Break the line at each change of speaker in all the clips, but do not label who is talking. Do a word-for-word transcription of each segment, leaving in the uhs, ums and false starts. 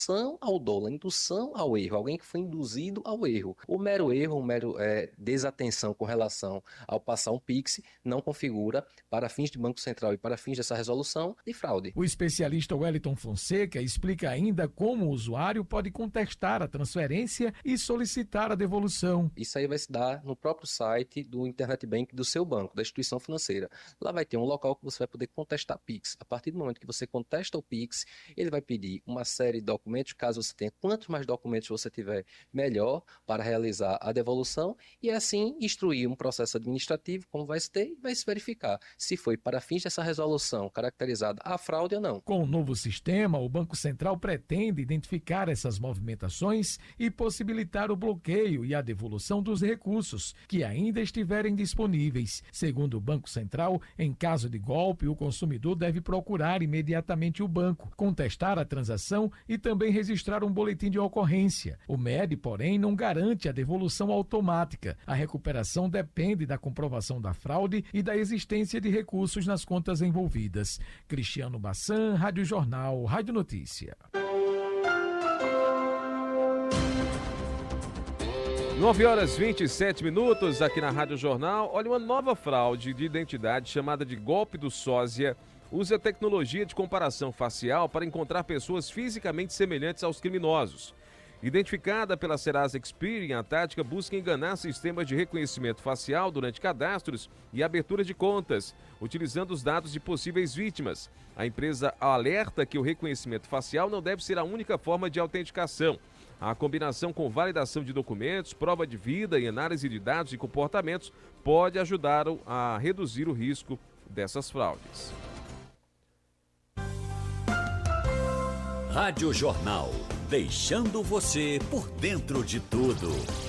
indução ao dolo, a indução ao erro, alguém que foi induzido ao erro. O mero erro, o mero é, desatenção com relação ao passar um Pix não configura, para fins de Banco Central e para fins dessa resolução, de fraude.
O especialista Wellington Fonseca explica ainda como o usuário pode contestar a transferência e solicitar a devolução.
Isso aí vai se dar no próprio site do Internet Bank do seu banco, da instituição financeira. Lá vai ter um local que você vai poder contestar Pix. A partir do momento que você contesta o Pix, ele vai pedir uma série de documentos, caso você tenha, quantos mais documentos você tiver, melhor para realizar a devolução e assim instruir um processo administrativo, como vai se ter, e vai se verificar se foi para fins dessa resolução caracterizada a fraude ou não.
Com o novo sistema, o Banco Central pretende identificar essas movimentações e possibilitar o bloqueio e a devolução dos recursos que ainda estiverem disponíveis. Segundo o Banco Central, em caso de golpe, o consumidor deve procurar imediatamente o banco, contestar a transação e também registrar um boletim de ocorrência. O M E D, porém, não garante a devolução automática. A recuperação depende da comprovação da fraude e da existência de recursos nas contas envolvidas. Cristiano Bassan, Rádio Jornal, Rádio Notícia.
nove horas e vinte e sete minutos aqui na Rádio Jornal. Olha, uma nova fraude de identidade chamada de golpe do sósia usa tecnologia de comparação facial para encontrar pessoas fisicamente semelhantes aos criminosos. Identificada pela Serasa Experian, a tática busca enganar sistemas de reconhecimento facial durante cadastros e abertura de contas, utilizando os dados de possíveis vítimas. A empresa alerta que o reconhecimento facial não deve ser a única forma de autenticação. A combinação com validação de documentos, prova de vida e análise de dados e comportamentos pode ajudar a reduzir o risco dessas fraudes.
Rádio Jornal, deixando você por dentro de tudo.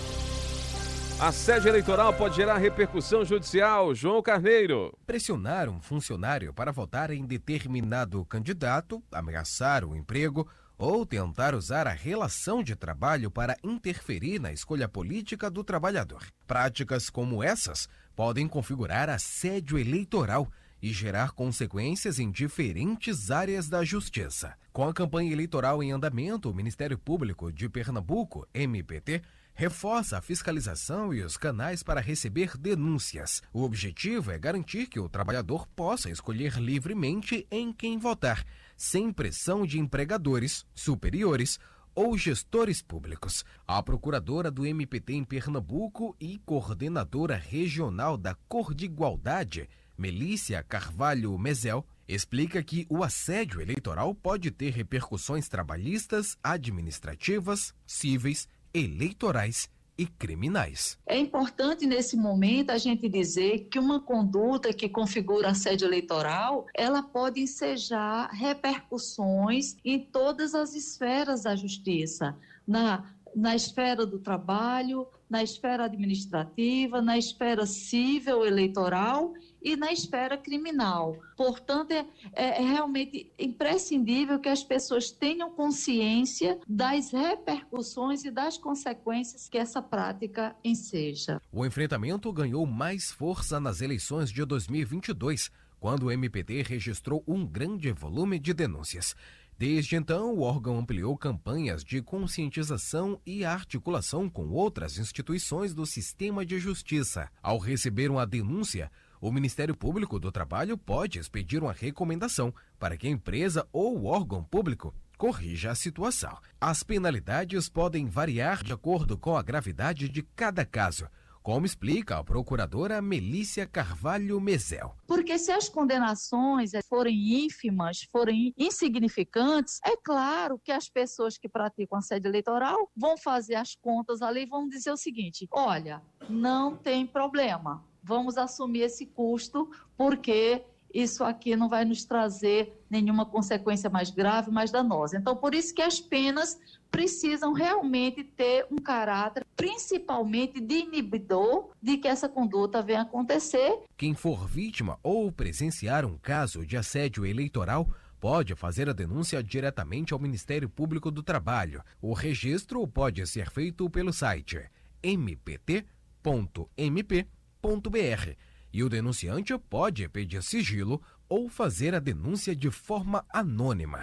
Assédio eleitoral pode gerar repercussão judicial. João Carneiro.
Pressionar um funcionário para votar em determinado candidato, ameaçar o emprego ou tentar usar a relação de trabalho para interferir na escolha política do trabalhador. Práticas como essas podem configurar assédio eleitoral e gerar consequências em diferentes áreas da justiça. Com a campanha eleitoral em andamento, o Ministério Público de Pernambuco, M P T, reforça a fiscalização e os canais para receber denúncias. O objetivo é garantir que o trabalhador possa escolher livremente em quem votar, sem pressão de empregadores, superiores ou gestores públicos. A procuradora do M P T em Pernambuco e coordenadora regional da Cor de Igualdade, Melícia Carvalho Mezel, explica que o assédio eleitoral pode ter repercussões trabalhistas, administrativas, cíveis, eleitorais e criminais.
É importante nesse momento a gente dizer que uma conduta que configura assédio eleitoral, ela pode ensejar repercussões em todas as esferas da justiça, na na esfera do trabalho, na esfera administrativa, na esfera civil eleitoral e na esfera criminal. Portanto, é, é realmente imprescindível que as pessoas tenham consciência das repercussões e das consequências que essa prática enseja.
O enfrentamento ganhou mais força nas eleições de dois mil e vinte e dois, quando o M P T registrou um grande volume de denúncias. Desde então, o órgão ampliou campanhas de conscientização e articulação com outras instituições do sistema de justiça. Ao receber uma denúncia, o Ministério Público do Trabalho pode expedir uma recomendação para que a empresa ou o órgão público corrija a situação. As penalidades podem variar de acordo com a gravidade de cada caso, como explica a procuradora Melícia Carvalho Mezel.
Porque se as condenações forem ínfimas, forem insignificantes, é claro que as pessoas que praticam assédio eleitoral vão fazer as contas ali e vão dizer o seguinte: olha, não tem problema, vamos assumir esse custo porque isso aqui não vai nos trazer nenhuma consequência mais grave, mais danosa. Então, por isso que as penas precisam realmente ter um caráter, principalmente de inibidor, de que essa conduta venha acontecer.
Quem for vítima ou presenciar um caso de assédio eleitoral pode fazer a denúncia diretamente ao Ministério Público do Trabalho. O registro pode ser feito pelo site m p t ponto m p ponto b r e o denunciante pode pedir sigilo ou fazer a denúncia de forma anônima.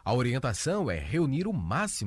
A orientação é reunir o máximo